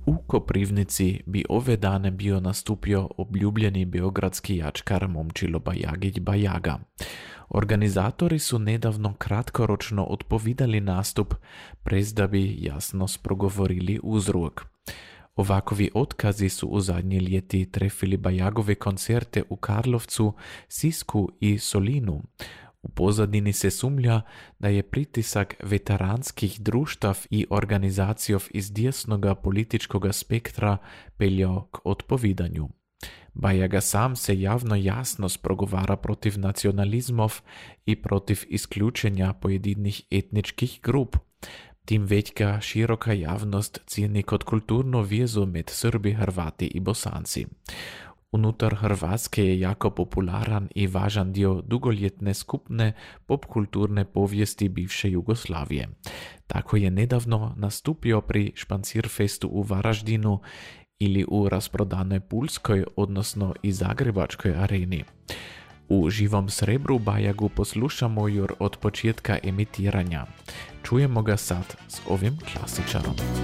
U Koprivnici bi ove dane bio nastupio obljubljeni beogradski jačkar Momčilo Bajagić Bajaga. Organizatori su nedavno kratkoročno odpovidali nastup, prez da bi jasno sprogovorili uzrok. Ovakovi otkazi su u zadnji ljeti trefili Bajagove koncerte u Karlovcu, Sisku i Solinu. U pozadini se sumlja da je pritisak veteranskih društav i organizacijov iz desnoga političkoga spektra peljao k odpovidanju. Bajaga sam se javno jasno sprogovara protiv nacionalizmov i protiv isključenja pojedinih etničkih grup. Tim već ga široka javnost cijeni kot kulturnu vezu med Srbi, Hrvati i Bosanci. Unutar Hrvatske je jako popularan i važan dio dugoljetne skupne popkulturne povijesti bivše Jugoslavije. Tako je nedavno nastupio pri Špancirfestu u Varaždinu ili u rasprodanoj Pulskoj, odnosno i Zagrebačkoj areni. U živom srebru Bajagu poslušamo jur od početka emitiranja. Čujemo ga sad s ovim klasičarom.